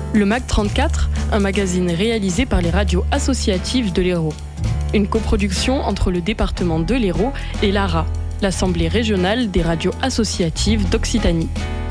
Le MAG 34, un magazine réalisé par les radios associatives de l'Hérault. Une coproduction entre le département de l'Hérault et l'ARA, l'Assemblée régionale des radios associatives d'Occitanie.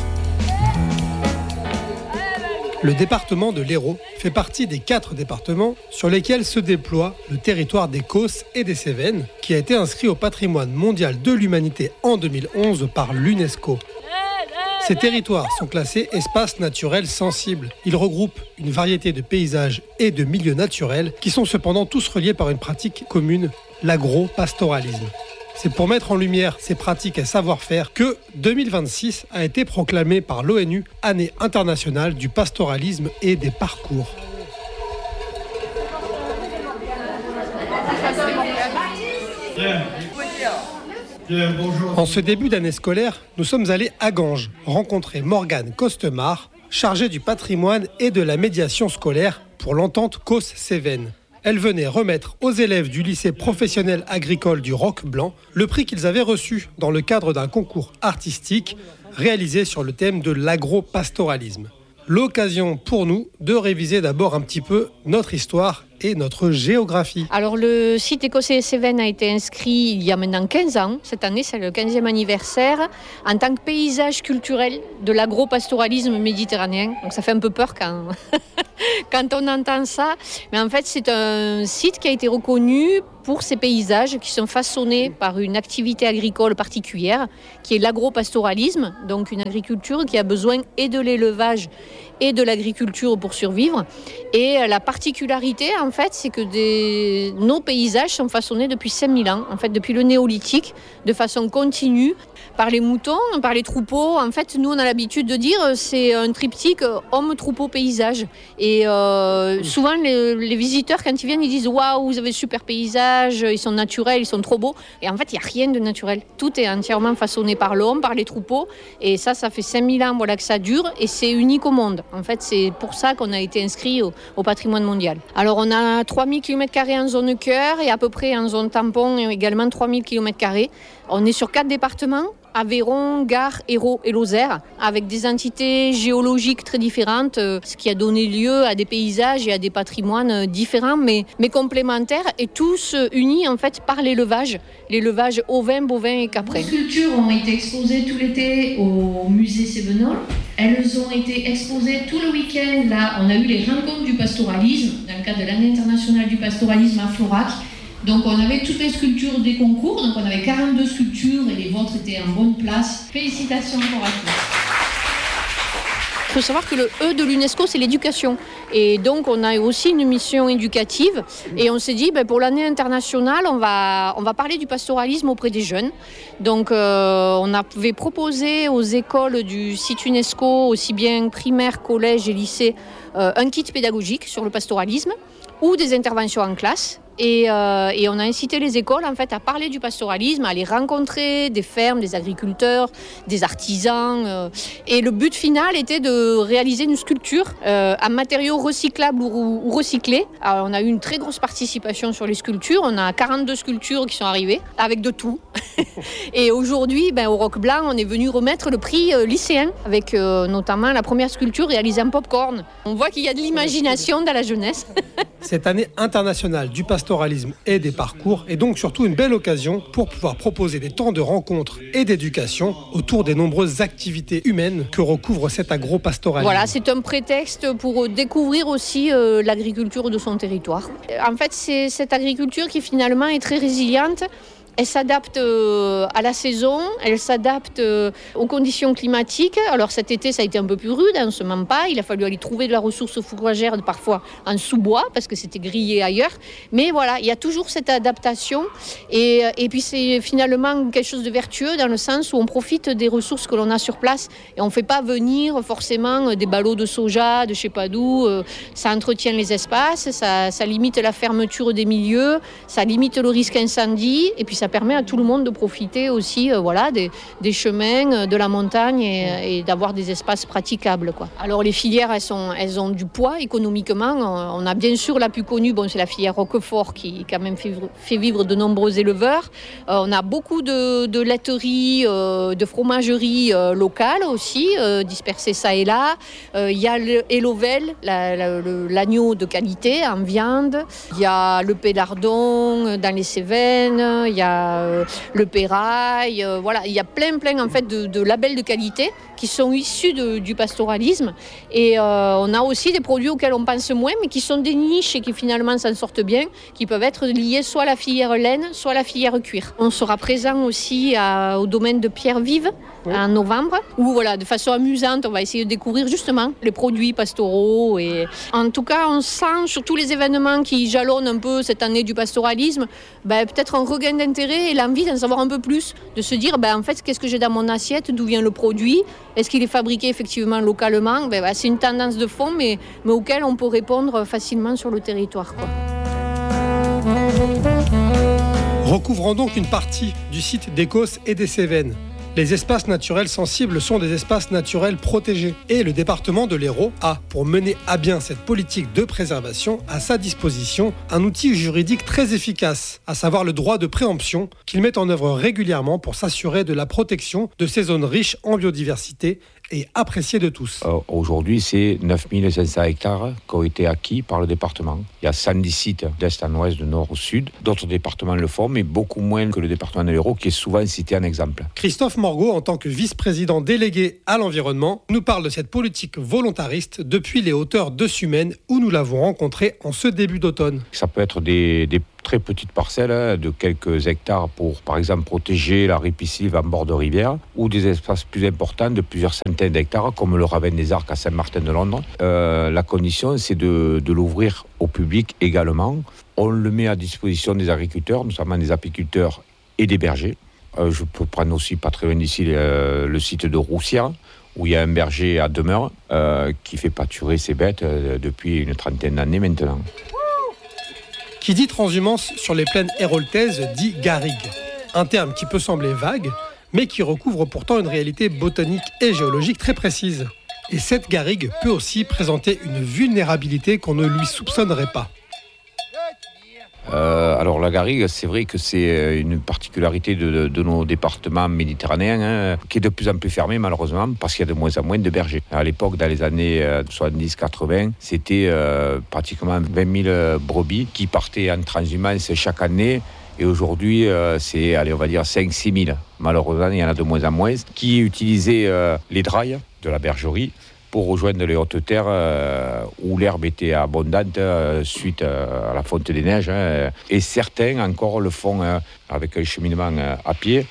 Le département de l'Hérault fait partie des 4 départements sur lesquels se déploie le territoire des Causses et des Cévennes, qui a été inscrit au patrimoine mondial de l'humanité en 2011 par l'UNESCO. Ces territoires sont classés espaces naturels sensibles. Ils regroupent une variété de paysages et de milieux naturels qui sont cependant tous reliés par une pratique commune, l'agro-pastoralisme. C'est pour mettre en lumière ces pratiques et savoir-faire que 2026 a été proclamé par l'ONU Année internationale du pastoralisme et des parcours. En ce début d'année scolaire, nous sommes allés à Ganges rencontrer Morgane Costemar, chargée du patrimoine et de la médiation scolaire pour l'entente Causses-Cévennes. Elle venait remettre aux élèves du lycée professionnel agricole du Roc Blanc le prix qu'ils avaient reçu dans le cadre d'un concours artistique réalisé sur le thème de l'agro-pastoralisme. L'occasion pour nous de réviser d'abord un petit peu notre histoire et notre géographie. Alors le site Écossais-Cévennes a été inscrit il y a maintenant 15 ans. Cette année, c'est le 15e anniversaire en tant que paysage culturel de l'agro-pastoralisme méditerranéen. Donc ça fait un peu peur quand, quand on entend ça. Mais en fait, c'est un site qui a été reconnu pour ces paysages qui sont façonnés par une activité agricole particulière, qui est l'agro-pastoralisme, donc une agriculture qui a besoin et de l'élevage et de l'agriculture pour survivre. Et la particularité, en fait, c'est que nos paysages sont façonnés depuis 5000 ans, en fait, depuis le néolithique, de façon continue, par les moutons, par les troupeaux. En fait, nous, on a l'habitude de dire c'est un triptyque homme, troupeau, paysage. Et souvent, les visiteurs, quand ils viennent, ils disent « Waouh, vous avez super paysage, ils sont naturels, ils sont trop beaux ». Et en fait, il n'y a rien de naturel. Tout est entièrement façonné par l'homme, par les troupeaux. Et ça fait 5000 ans que ça dure et c'est unique au monde. En fait, c'est pour ça qu'on a été inscrit au patrimoine mondial. Alors, on a 3000 km² en zone cœur et à peu près en zone tampon également 3000 km². On est sur 4 départements, Aveyron, Gard, Hérault et Lozère, avec des entités géologiques très différentes, ce qui a donné lieu à des paysages et à des patrimoines différents, mais complémentaires, et tous unis en fait par l'élevage ovin, bovin et caprin. Les sculptures ont été exposées tout l'été au musée Cévenol. Elles ont été exposées tout le week-end. Là, on a eu les rencontres du pastoralisme, dans le cadre de l'année internationale du pastoralisme à Florac. Donc on avait toutes les sculptures des concours, donc on avait 42 sculptures et les vôtres étaient en bonne place. Félicitations encore à tous. Il faut savoir que le E de l'UNESCO, c'est l'éducation. Et donc, on a aussi une mission éducative. Et on s'est dit, pour l'année internationale, on va parler du pastoralisme auprès des jeunes. Donc, on avait proposé aux écoles du site UNESCO, aussi bien primaire, collège et lycée, un kit pédagogique sur le pastoralisme ou des interventions en classe. Et on a incité les écoles en fait à parler du pastoralisme, à aller rencontrer des fermes, des agriculteurs, des artisans. Et le but final était de réaliser une sculpture en matériaux recyclables ou recyclés. Alors, on a eu une très grosse participation sur les sculptures. On a 42 sculptures qui sont arrivées avec de tout. Et aujourd'hui, au Roc Blanc, on est venu remettre le prix lycéen avec notamment la première sculpture réalisée en popcorn. On voit qu'il y a de l'imagination dans la jeunesse. Cette année internationale du pastoralisme et des parcours est donc surtout une belle occasion pour pouvoir proposer des temps de rencontres et d'éducation autour des nombreuses activités humaines que recouvre cet agro-pastoralisme. Voilà, c'est un prétexte pour découvrir aussi l'agriculture de son territoire. En fait, c'est cette agriculture qui finalement est très résiliente. Elle s'adapte à la saison, elle s'adapte aux conditions climatiques. Alors cet été, ça a été un peu plus rude, on ne se ment pas. Il a fallu aller trouver de la ressource fourragère, parfois en sous-bois, parce que c'était grillé ailleurs. Mais voilà, il y a toujours cette adaptation. Et puis c'est finalement quelque chose de vertueux dans le sens où on profite des ressources que l'on a sur place. Et on ne fait pas venir forcément des ballots de soja, de je ne sais pas d'où. Ça entretient les espaces, ça limite la fermeture des milieux, ça limite le risque incendie. Et puis ça ça permet à tout le monde de profiter aussi des chemins, de la montagne et d'avoir des espaces praticables, quoi. Alors les filières, elles ont du poids économiquement. On a bien sûr la plus connue, c'est la filière Roquefort qui quand même fait vivre de nombreux éleveurs. On a beaucoup de laiteries, de fromageries locales aussi, dispersées ça et là. Il y a le Elovel, l'agneau de qualité en viande. Il y a le Pélardon dans les Cévennes. Il y a le Pérail. Il y a plein en fait de labels de qualité qui sont issus du pastoralisme. Et on a aussi des produits auxquels on pense moins, mais qui sont des niches et qui finalement s'en sortent bien, qui peuvent être liés soit à la filière laine, soit à la filière cuir. On sera présent aussi au domaine de Pierre-Vive en novembre, où de façon amusante, on va essayer de découvrir justement les produits pastoraux. Et en tout cas, on sent sur tous les événements qui jalonnent un peu cette année du pastoralisme, peut-être un regain d'intérêt et l'envie d'en savoir un peu plus, de se dire en fait, qu'est-ce que j'ai dans mon assiette, d'où vient le produit, est-ce qu'il est fabriqué effectivement localement. C'est une tendance de fond, mais auquel on peut répondre facilement sur le territoire, quoi. Recouvrant donc une partie du site des Causses et des Cévennes. Les espaces naturels sensibles sont des espaces naturels protégés et le département de l'Hérault a, pour mener à bien cette politique de préservation, à sa disposition un outil juridique très efficace, à savoir le droit de préemption qu'il met en œuvre régulièrement pour s'assurer de la protection de ces zones riches en biodiversité et appréciées de tous. Aujourd'hui, c'est 9500 hectares qui ont été acquis par le département. Il y a 110 sites d'est en ouest, de nord au sud. D'autres départements le font, mais beaucoup moins que le département de l'Hérault, qui est souvent cité en exemple. Christophe Morgot, en tant que vice-président délégué à l'environnement, nous parle de cette politique volontariste depuis les hauteurs de Sumène, où nous l'avons rencontré en ce début d'automne. Ça peut être des très petites parcelles de quelques hectares pour, par exemple, protéger la ripisylve en bord de rivière, ou des espaces plus importants de plusieurs centaines d'hectares, comme le Ravin des Arcs à Saint-Martin-de-Londres. La condition, c'est de l'ouvrir au public également. On le met à disposition des agriculteurs, notamment des apiculteurs et des bergers. Je peux prendre aussi, pas très loin d'ici, le site de Roussière, où il y a un berger à demeure qui fait pâturer ses bêtes depuis une trentaine d'années maintenant. Qui dit transhumance sur les plaines héraultaises dit garrigue. Un terme qui peut sembler vague, mais qui recouvre pourtant une réalité botanique et géologique très précise. Et cette garrigue peut aussi présenter une vulnérabilité qu'on ne lui soupçonnerait pas. Alors la garrigue, c'est vrai que c'est une particularité de nos départements méditerranéens, qui est de plus en plus fermé malheureusement, parce qu'il y a de moins en moins de bergers. À l'époque, dans les années 70-80, c'était pratiquement 20 000 brebis qui partaient en transhumance chaque année. Et aujourd'hui, c'est, on va dire 5-6 000. Malheureusement, il y en a de moins en moins qui utilisaient les drailles de la bergerie pour rejoindre les hautes terres où l'herbe était abondante suite à la fonte des neiges. Et certains encore le font avec un cheminement à pied.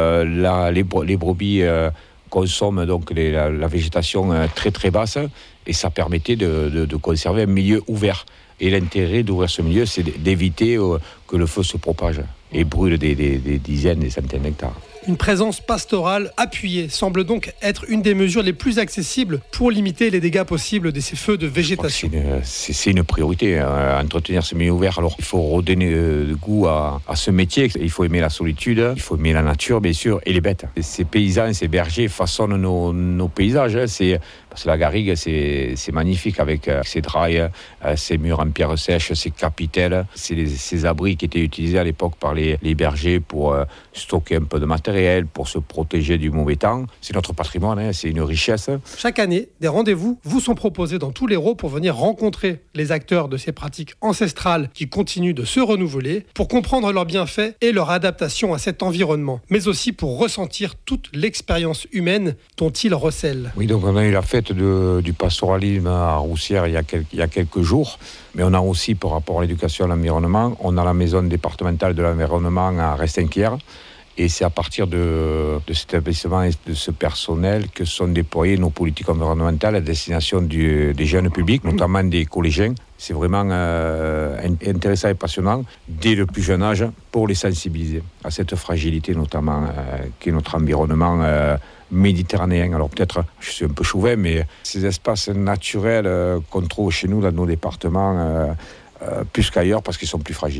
Les brebis consomment donc la végétation très très basse, et ça permettait de conserver un milieu ouvert. Et l'intérêt d'ouvrir ce milieu, c'est d'éviter que le feu se propage et brûle des dizaines, des centaines d'hectares. Une présence pastorale appuyée semble donc être une des mesures les plus accessibles pour limiter les dégâts possibles de ces feux de végétation. C'est une priorité, entretenir ce milieu ouvert. Alors, il faut redonner goût à ce métier. Il faut aimer la solitude, il faut aimer la nature, bien sûr, et les bêtes. Ces paysans, ces bergers façonnent nos paysages. Parce que la garrigue, c'est magnifique avec ses drailles, ses murs en pierre sèche, ses capitelles. C'est ces abris qui étaient utilisés à l'époque par les bergers pour stocker un peu de matériel, pour se protéger du mauvais temps. C'est notre patrimoine, c'est une richesse. Chaque année, des rendez-vous vous sont proposés dans tout l'Hérault pour venir rencontrer les acteurs de ces pratiques ancestrales qui continuent de se renouveler, pour comprendre leurs bienfaits et leur adaptation à cet environnement, mais aussi pour ressentir toute l'expérience humaine dont ils recèlent. Oui, donc on a eu la fête du pastoralisme à Roussière il y a quelques jours, mais on a aussi, par rapport à l'éducation et à l'environnement, on a la maison départementale de l'environnement à Restinquières. Et c'est à partir de cet établissement et de ce personnel que sont déployées nos politiques environnementales à destination des jeunes publics, notamment des collégiens. C'est vraiment intéressant et passionnant, dès le plus jeune âge, pour les sensibiliser à cette fragilité, notamment, qui est notre environnement méditerranéen. Alors peut-être, je suis un peu chauvin, mais ces espaces naturels qu'on trouve chez nous, dans nos départements, plus qu'ailleurs, parce qu'ils sont plus fragiles.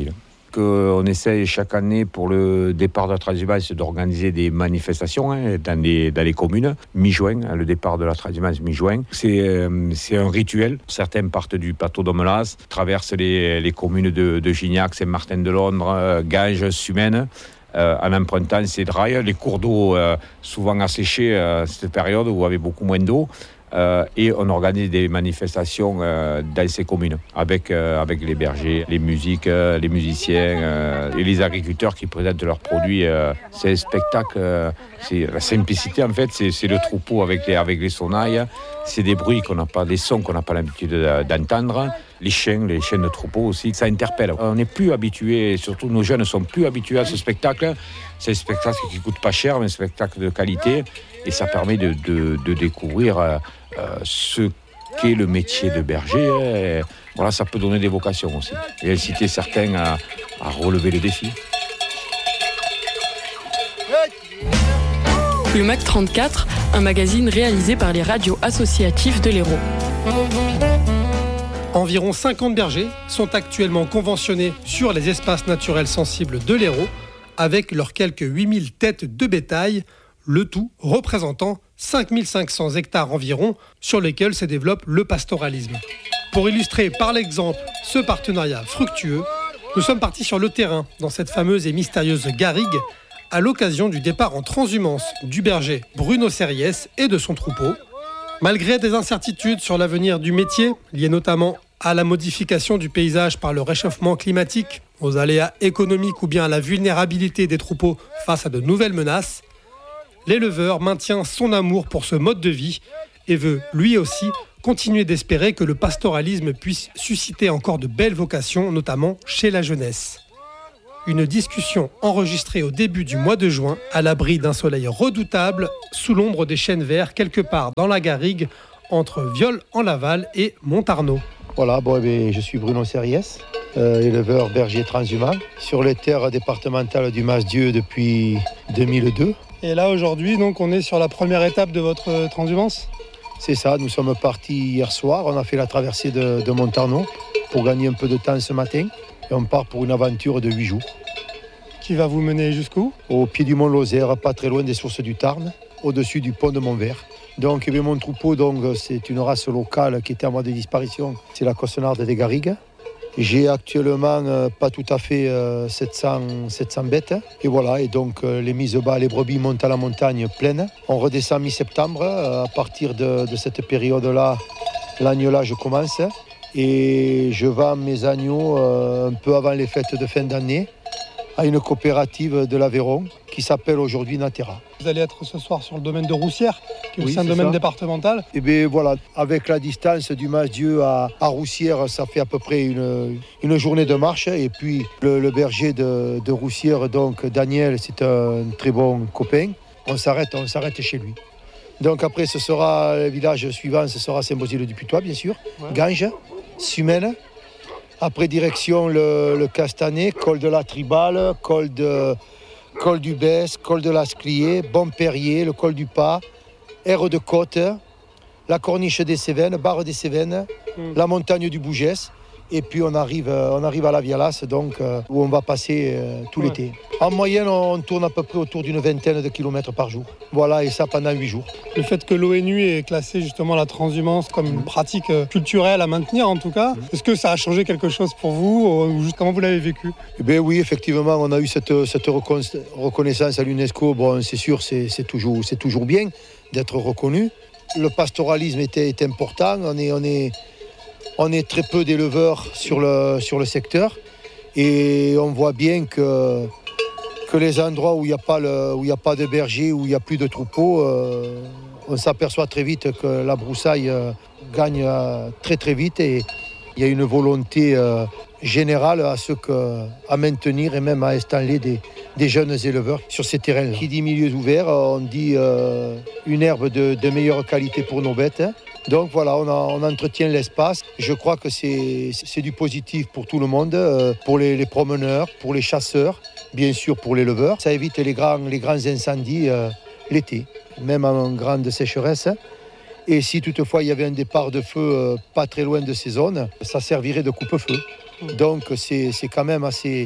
qu'on essaye chaque année pour le départ de la transhumance d'organiser des manifestations dans les communes. Mi-juin, le départ de la transhumance mi-juin. C'est un rituel. Certains partent du plateau d'Omelas, traversent les communes de Gignac, Saint-Martin-de-Londres, Ganges, Sumène, en empruntant ces rails. Les cours d'eau souvent asséchés à cette période où il y avait beaucoup moins d'eau. Et on organise des manifestations dans ces communes avec les bergers, les musiques, les musiciens et les agriculteurs qui présentent leurs produits. C'est un spectacle, c'est la simplicité en fait, c'est le troupeau avec les sonnailles, c'est des bruits des sons qu'on n'a pas l'habitude d'entendre. Les chiens de troupeau aussi, ça interpelle. On n'est plus habitués, surtout nos jeunes ne sont plus habitués à ce spectacle. C'est un spectacle qui ne coûte pas cher, mais un spectacle de qualité. Et ça permet de découvrir ce qu'est le métier de berger. Voilà, ça peut donner des vocations aussi. Et inciter certains à relever le défi. Le MAC 34, un magazine réalisé par les radios associatives de l'Hérault. Environ 50 bergers sont actuellement conventionnés sur les espaces naturels sensibles de l'Hérault, avec leurs quelques 8000 têtes de bétail, le tout représentant 5500 hectares environ sur lesquels se développe le pastoralisme. Pour illustrer par l'exemple ce partenariat fructueux, nous sommes partis sur le terrain dans cette fameuse et mystérieuse garrigue à l'occasion du départ en transhumance du berger Bruno Serriès et de son troupeau. Malgré des incertitudes sur l'avenir du métier, liées notamment à la modification du paysage par le réchauffement climatique, aux aléas économiques ou bien à la vulnérabilité des troupeaux face à de nouvelles menaces, l'éleveur maintient son amour pour ce mode de vie et veut, lui aussi, continuer d'espérer que le pastoralisme puisse susciter encore de belles vocations, notamment chez la jeunesse. Une discussion enregistrée au début du mois de juin, à l'abri d'un soleil redoutable, sous l'ombre des chênes verts, quelque part dans la garrigue, entre Viol-en-Laval et Montarnot. Voilà, je suis Bruno Serriès, éleveur berger transhumant, sur les terres départementales du Mas-Dieu depuis 2002. Et là, aujourd'hui, donc, on est sur la première étape de votre transhumance ? C'est ça, nous sommes partis hier soir, on a fait la traversée de Montarnot pour gagner un peu de temps ce matin. Et on part pour une aventure de 8 jours. Qui va vous mener jusqu'où ? Au pied du Mont Lozère, pas très loin des sources du Tarn, au-dessus du pont de Montvert. Donc, mon troupeau, c'est une race locale qui était en voie de disparition. C'est la Cossenarde des Garrigues. J'ai actuellement pas tout à fait 700 bêtes. Et voilà, et donc les mises bas, les brebis montent à la montagne pleine. On redescend mi-septembre. À partir de cette période-là, l'agnelage commence. Et je vends mes agneaux un peu avant les fêtes de fin d'année à une coopérative de l'Aveyron qui s'appelle aujourd'hui Natera. Vous allez être ce soir sur le domaine de Roussières, qui est aussi un domaine départemental. Et bien voilà, avec la distance du Mas-Dieu à Roussières, ça fait à peu près une journée de marche. Et puis le berger de Roussières, donc Daniel, c'est un très bon copain. On s'arrête chez lui. Donc après, ce sera le village suivant, ce sera Saint-Bosile-du-Putois, bien sûr, Ganges, Sumène. Après, direction le Castanet, col de la Tribale, col du Besse, col de l'Asclier, Bonperrier, le col du Pas, Aire de Côte, la corniche des Cévennes, barre des Cévennes, la montagne du Bougès. Et puis on arrive à la Vialas, donc, où on va passer tout l'été. En moyenne, on tourne à peu près autour d'une vingtaine de kilomètres par jour. Voilà, et ça pendant 8 jours. Le fait que l'ONU ait classé justement la transhumance comme une pratique culturelle à maintenir en tout cas, est-ce que ça a changé quelque chose pour vous ou juste comment vous l'avez vécu ? Eh bien oui, effectivement, on a eu cette reconnaissance à l'UNESCO. Bon, c'est sûr, c'est toujours bien d'être reconnu. Le pastoralisme est important, on est très peu d'éleveurs sur le secteur et on voit bien que les endroits où il n'y a pas de berger, où il n'y a plus de troupeaux, on s'aperçoit très vite que la broussaille gagne très très vite et il y a une volonté générale à maintenir et même à installer des jeunes éleveurs sur ces terrains-là. Qui dit milieux ouverts, on dit une herbe de meilleure qualité pour nos bêtes. Donc voilà, on entretient l'espace. Je crois que c'est du positif pour tout le monde, pour les promeneurs, pour les chasseurs, bien sûr pour l'éleveur. Ça évite les grands incendies l'été, même en grande sécheresse. Et si toutefois il y avait un départ de feu pas très loin de ces zones, ça servirait de coupe-feu. Donc c'est quand même assez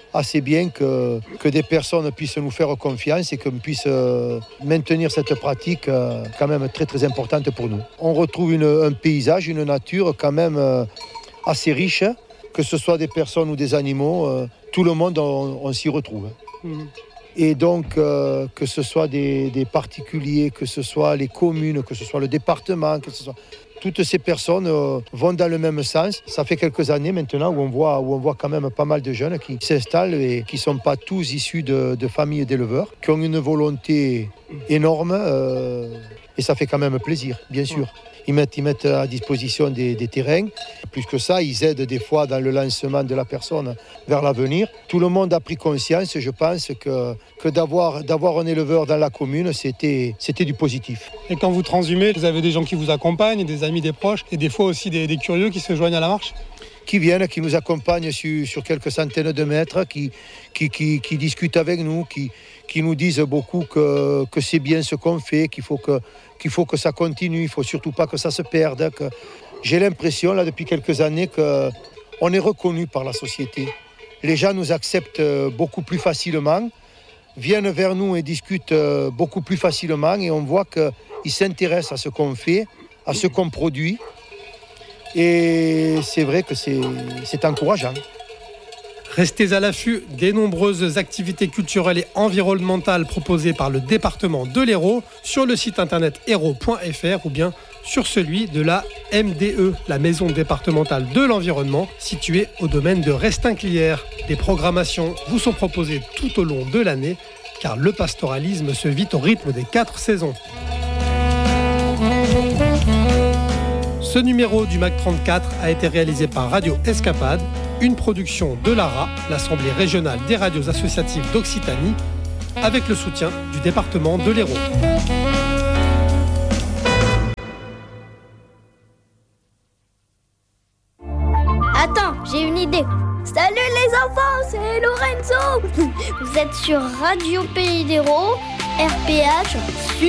assez bien que des personnes puissent nous faire confiance et qu'on puisse maintenir cette pratique quand même très très importante pour nous. On retrouve un paysage, une nature quand même assez riche, que ce soit des personnes ou des animaux, tout le monde on s'y retrouve. Et donc que ce soit des particuliers, que ce soit les communes, que ce soit le département, que ce soit... Toutes ces personnes vont dans le même sens. Ça fait quelques années maintenant où on voit quand même pas mal de jeunes qui s'installent et qui ne sont pas tous issus de familles d'éleveurs, qui ont une volonté énorme et ça fait quand même plaisir, bien sûr. Ils mettent à disposition des terrains. Plus que ça, ils aident des fois dans le lancement de la personne vers l'avenir. Tout le monde a pris conscience, je pense, que d'avoir un éleveur dans la commune, c'était du positif. Et quand vous transhumez, vous avez des gens qui vous accompagnent, des amis, des proches, et des fois aussi des curieux qui se joignent à la marche ? Qui viennent, qui nous accompagnent sur quelques centaines de mètres, qui discutent avec nous, qui nous disent beaucoup que c'est bien ce qu'on fait, qu'il faut que ça continue, il ne faut surtout pas que ça se perde. J'ai l'impression, là, depuis quelques années, qu'on est reconnu par la société. Les gens nous acceptent beaucoup plus facilement, viennent vers nous et discutent beaucoup plus facilement, et on voit qu'ils s'intéressent à ce qu'on fait, à ce qu'on produit. Et c'est vrai que c'est encourageant. Restez à l'affût des nombreuses activités culturelles et environnementales proposées par le département de l'Hérault sur le site internet hérault.fr ou bien sur celui de la MDE, la Maison départementale de l'environnement, située au domaine de Restinclières. Des programmations vous sont proposées tout au long de l'année, car le pastoralisme se vit au rythme des 4 saisons. Ce numéro du MAC 34 a été réalisé par Radio Escapade, une production de l'ARA, l'Assemblée régionale des radios associatives d'Occitanie, avec le soutien du département de l'Hérault. Attends, j'ai une idée. Salut les enfants, c'est Lorenzo. Vous êtes sur Radio Pays d'Hérault, RPH,